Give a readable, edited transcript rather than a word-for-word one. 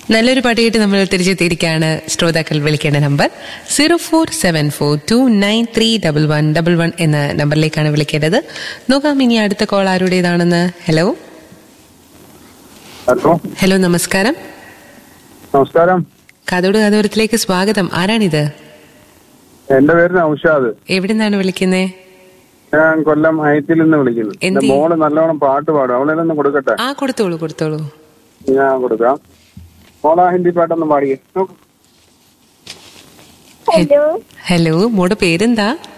നല്ലൊരു പാട്ടിയായിട്ട് നമ്മൾ തിരിച്ചെത്തിയിരിക്കുകയാണ്. ശ്രോതാക്കൾ വിളിക്കേണ്ട നമ്പർ 0474293111 എന്ന നമ്പറിലേക്കാണ് വിളിക്കേണ്ടത്. നോക്കാം ഇനി അടുത്ത കോൾ ആരുടേതാണെന്ന്. ഹലോ ഹലോ നമസ്കാരം. നമസ്കാരം. കാതോട് കാതോരത്തിലേക്ക് സ്വാഗതം. ആരാണിത്? എന്റെ പേര് നൗഷാദ്. എവിടെ നിന്നാണ് വിളിക്കുന്നേ? ഞാൻ കൊല്ലം അയത്തിൽ നിന്ന് വിളിക്കുന്നു. എന്റെ മോള് നല്ലോണം പാട്ട് പാടും, അവളെല്ലാം കൊടുക്കട്ടെ? ആ കൊടുത്തോളൂ കൊടുത്തോളൂ. ഞാൻ കൊടുക്കാം. മോളാ ഹിന്ദി പാട്ടൊന്നും പാടിയേ. ഹലോ മോടെ പേരെന്താ?